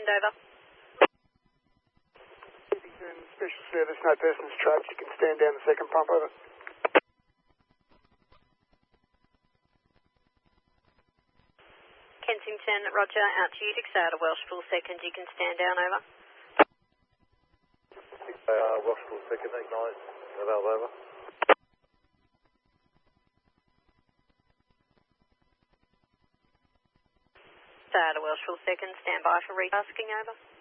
second, over. Kensington Special Service, no persons trapped. You can stand down the second pump, over. Kensington, roger, out to Utica, out of Welsh full second, you can stand down, over. Welsh full second, acknowledge, Valve over. Out of Welsh full second, stand by for retasking, over.